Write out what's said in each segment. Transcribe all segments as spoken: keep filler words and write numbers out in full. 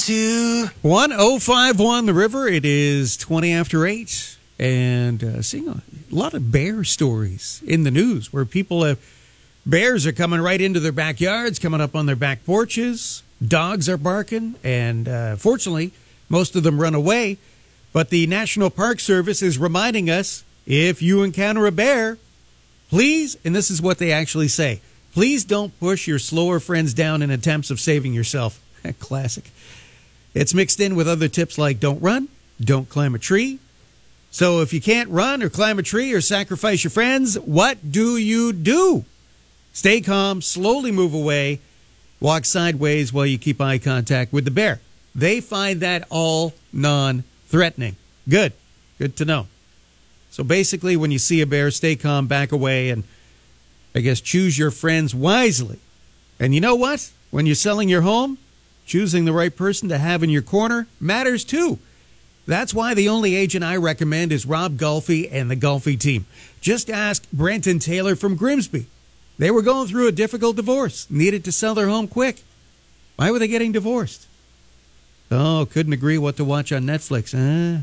to one oh five point one The River. It is twenty after eight. And uh, seeing a lot of bear stories in the news where people have, bears are coming right into their backyards, coming up on their back porches. Dogs are barking. And uh, fortunately, most of them run away. But the National Park Service is reminding us, if you encounter a bear, please, and this is what they actually say, please don't push your slower friends down in attempts of saving yourself. Classic. It's mixed in with other tips like don't run, don't climb a tree. So if you can't run or climb a tree or sacrifice your friends, what do you do? Stay calm, slowly move away, walk sideways while you keep eye contact with the bear. They find that all non-threatening. Good. Good to know. So basically, when you see a bear, stay calm, back away, and I guess choose your friends wisely. And you know what? When you're selling your home, choosing the right person to have in your corner matters too. That's why the only agent I recommend is Rob Golfi and the Golfi team. Just ask Brent and Taylor from Grimsby. They were going through a difficult divorce, needed to sell their home quick. Why were they getting divorced? Oh, couldn't agree what to watch on Netflix. Eh?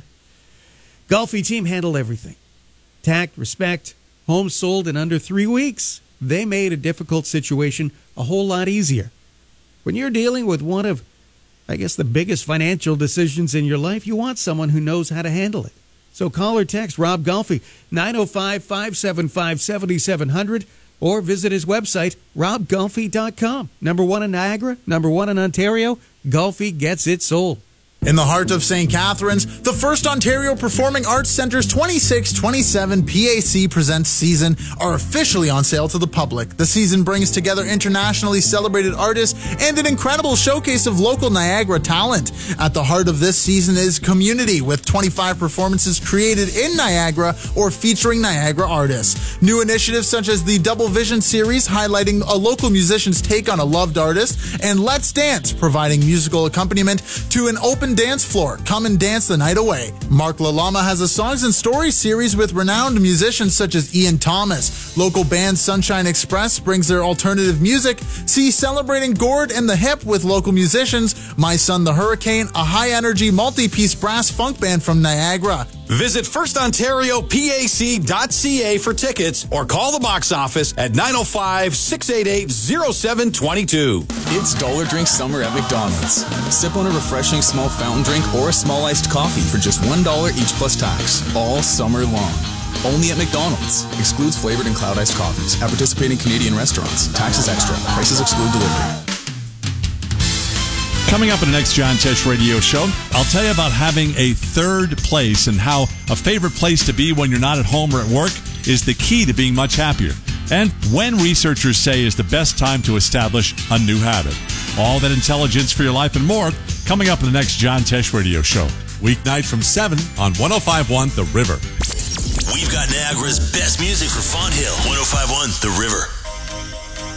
Golfi team handled everything. Tact, respect, home sold in under three weeks. They made a difficult situation a whole lot easier. When you're dealing with one of, I guess, the biggest financial decisions in your life, you want someone who knows how to handle it. So call or text Rob Golfi, nine oh five, five seven five, seven seven zero zero, or visit his website, rob golfi dot com. Number one in Niagara, number one in Ontario, Golfi gets it sold. In the heart of Saint Catharines, the First Ontario Performing Arts Center's twenty-six twenty-seven P A C Presents season are officially on sale to the public. The season brings together internationally celebrated artists and an incredible showcase of local Niagara talent. At the heart of this season is community, with twenty-five performances created in Niagara or featuring Niagara artists. New initiatives such as the Double Vision series, highlighting a local musician's take on a loved artist, and Let's Dance, providing musical accompaniment to an open dance floor. Come and dance the night away. Mark Lalama has a Songs and Stories series with renowned musicians such as Ian Thomas. Local band Sunshine Express brings their alternative music. See Celebrating Gord and the Hip with local musicians. My Son the Hurricane, a high-energy multi-piece brass funk band from Niagara. Visit first ontario p a c dot c a for tickets or call the box office at nine oh five, six eight eight, oh seven two two. It's Dollar Drink Summer at McDonald's. Sip on a refreshing small fountain drink or a small iced coffee for just one dollar each plus tax, all summer long. Only at McDonald's. Excludes flavored and cloud iced coffees at participating Canadian restaurants. Taxes extra. Prices exclude delivery. Coming up in the next John Tesh Radio Show, I'll tell you about having a third place and how a favorite place to be when you're not at home or at work is the key to being much happier. And when researchers say is the best time to establish a new habit. All that intelligence for your life and more coming up in the next John Tesh Radio Show. Weeknight from seven on one oh five point one The River. We've got Niagara's best music for Fonthill. one oh five point one The River.